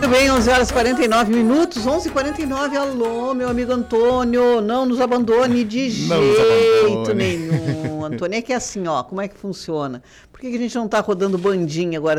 bem, 11 horas e 49 minutos, 11h49, alô, meu amigo Antônio, não nos abandone de jeito nenhum. Antônio, é que é assim, ó, como é que funciona? Por que a gente não tá rodando bandinha agora?